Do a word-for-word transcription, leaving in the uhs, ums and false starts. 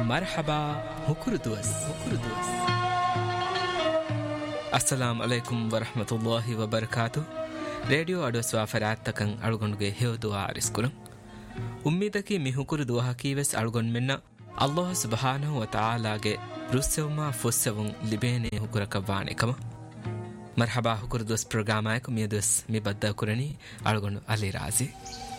Marhaba ಹುಕುರುದುವಸ್ ಹುಕುರುದುವಸ್ ಅಸ್ಸಲಾಮ್ ಅಲೈಕುಂ ವರಹಮತುಲ್ಲಾಹಿ ವಬರಕಾತು. Radio ಅಡೋಸ್ವಾ ಫರಾತ್ತಕಂ ಅಳುಗೊಂಡುಗೆ ಹೇವದುವಾ ಅರಿಸ್ಕುಲಂ ಉಮ್ಮೀದಕಿ ಮಿಹುಕುರು ದುವಹಕೀವೆಸ್ ಅಳುಗೊಂಡು ಮೆನ್ನ ಅಲ್ಲಾಹ್ ಸುಬ್ಹಾನಹು ವ ತಆಲಾಗೆ ರುಸ್ಸೆವುಮಾ ಫುಸ್ಸೆವುಂ ಲಿಬೇನೆ ಹುಕುರಕವ್ವಾಣೆಕಮ ಮರ್ಹಬಾ ಹುಕುರುದುವಸ್ ಪ್ರೋಗ್ರಾಮಾಯಕು ಮಿಯದುವಸ್ ಮಿ ಬದ್ದ ಕುರಣಿ ಅಳುಗೊಂಡು ಅಲಿ ರಾಜಿ